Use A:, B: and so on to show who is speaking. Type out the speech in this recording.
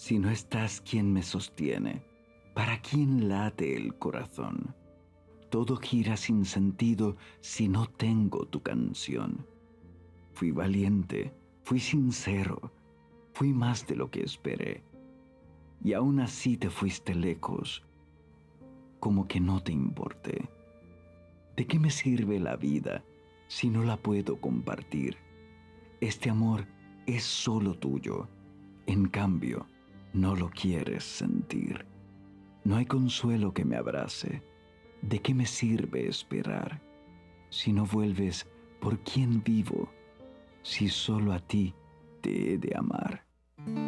A: Si no estás, ¿quién me sostiene? ¿Para quién late el corazón? Todo gira sin sentido si no tengo tu canción. Fui valiente, fui sincero, fui más de lo que esperé. Y aún así te fuiste lejos, como que no te importé. ¿De qué me sirve la vida si no la puedo compartir? Este amor es solo tuyo, en cambio, no lo quieres sentir. No hay consuelo que me abrace. ¿De qué me sirve esperar? Si no vuelves, ¿por quién vivo? Si solo a ti te he de amar.